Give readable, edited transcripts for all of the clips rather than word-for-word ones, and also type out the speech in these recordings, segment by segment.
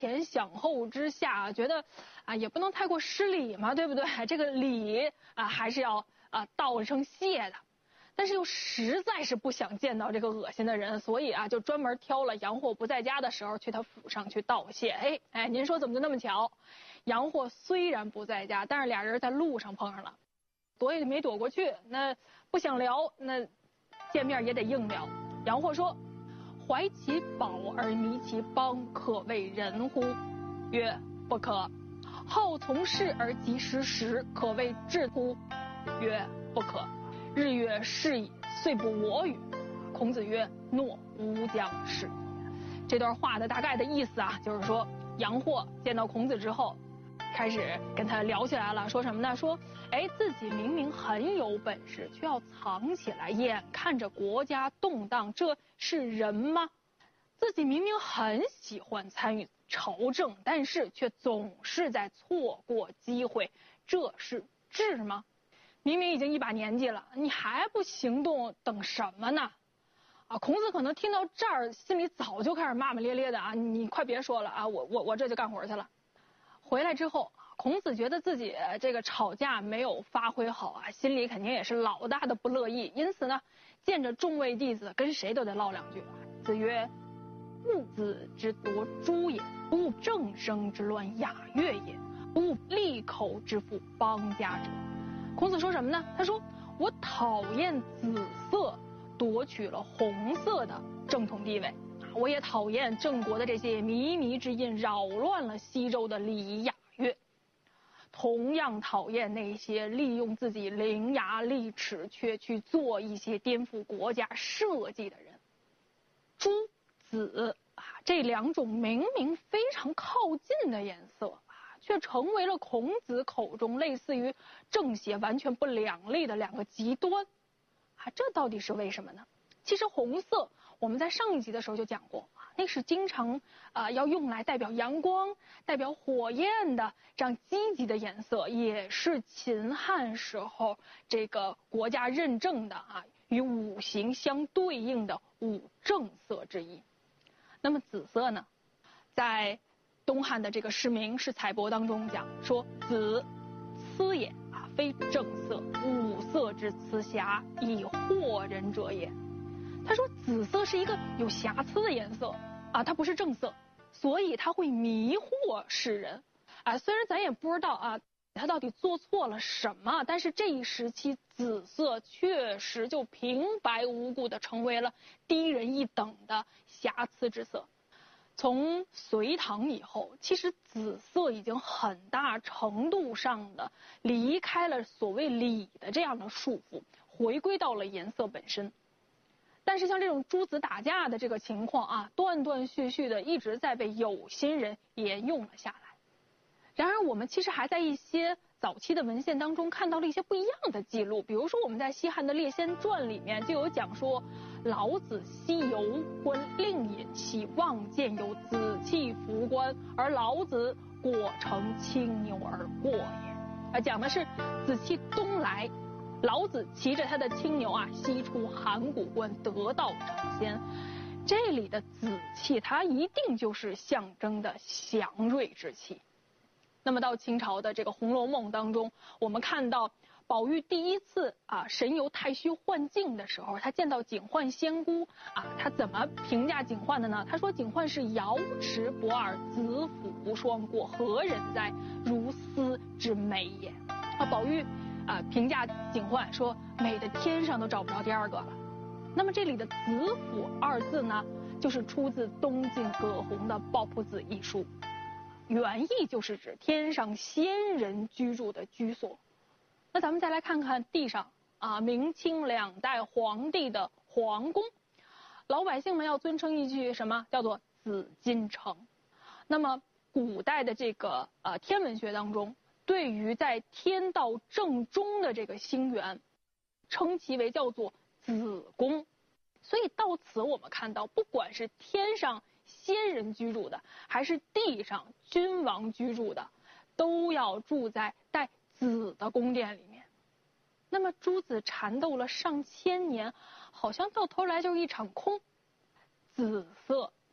前想后之下，觉得也不能太过失礼嘛，对不对？这个礼还是要道一声谢的。但是又实在是不想见到这个恶心的人，所以就专门挑了杨货不在家的时候去他府上去道谢。您说怎么就那么巧？杨货虽然不在家，但是俩人在路上碰上了，躲也没躲过去。那不想聊，那见面也得硬聊。杨货说：“怀其宝而迷其邦，可谓人乎？”曰：“不可。”“好从事而及时时，可谓智乎？”曰：“不可。”“日月是矣，遂不我与。”孔子曰：“诺，吾将是。”这段话的大概的意思就是说杨货见到孔子之后，开始跟他聊起来了，说什么呢？说自己明明很有本事，却要藏起来，眼看着国家动荡，这是人吗？自己明明很喜欢参与朝政，但是却总是在错过机会，这是智吗？明明已经一把年纪了，你还不行动，等什么呢？孔子可能听到这儿，心里早就开始骂骂咧咧的你快别说了我这就干活去了。回来之后，孔子觉得自己这个吵架没有发挥好心里肯定也是老大的不乐意，因此呢，见着众位弟子，跟谁都得唠两句。子曰：“物子之夺诸也，不务正声之乱雅乐也，不务利口之负邦家者。”孔子说什么呢？他说：“我讨厌紫色夺取了红色的正统地位，我也讨厌郑国的这些靡靡之音扰乱了西周的礼仪雅乐，同样讨厌那些利用自己伶牙俐齿却去做一些颠覆国家社稷的人。”朱紫这两种明明非常靠近的颜色却成为了孔子口中类似于正邪完全不两立的两个极端这到底是为什么呢？其实红色我们在上一集的时候就讲过那是经常要用来代表阳光、代表火焰的这样积极的颜色，也是秦汉时候这个国家认证的与五行相对应的五正色之一。那么紫色呢，在东汉的这个《诗明·是采帛》当中讲说：“紫，疵也非正色，五色之疵瑕，以惑人者也。”他说紫色是一个有瑕疵的颜色它不是正色，所以它会迷惑世人虽然咱也不知道他到底做错了什么，但是这一时期紫色确实就平白无故的成为了低人一等的瑕疵之色。从隋唐以后，其实紫色已经很大程度上的离开了所谓礼的这样的束缚，回归到了颜色本身。但是像这种诸子打架的这个情况断断续续的一直在被有心人沿用了下来。然而我们其实还在一些早期的文献当中看到了一些不一样的记录，比如说我们在西汉的《列仙传》里面就有讲说：“老子昔游观令尹，喜望见有紫气服冠，而老子果乘青牛而过也。”讲的是紫气东来，老子骑着他的青牛西出函谷关，得道成仙。这里的紫气它一定就是象征的祥瑞之气。那么到清朝的这个《红楼梦》当中，我们看到宝玉第一次神游太虚幻境的时候，他见到警幻仙姑他怎么评价警幻的呢？他说：“警幻是瑶池不二，紫府无双过，何人哉？如斯之美也。”宝玉评价警幻说：“美的天上都找不着第二个了。”那么这里的“紫府”二字呢，就是出自东晋葛洪的《抱朴子》一书。原意就是指天上仙人居住的居所。那咱们再来看看地上明清两代皇帝的皇宫，老百姓们要尊称一句什么？叫做紫禁城。那么古代的这个天文学当中，对于在天道正中的这个星源，称其为叫做子宫。所以到此我们看到，不管是天上仙人居住的，还是地上君王居住的，都要住在带紫的宫殿里面。那么诸子缠斗了上千年，好像到头来就是一场空。紫色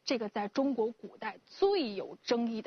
这个在中国古代最有争议的。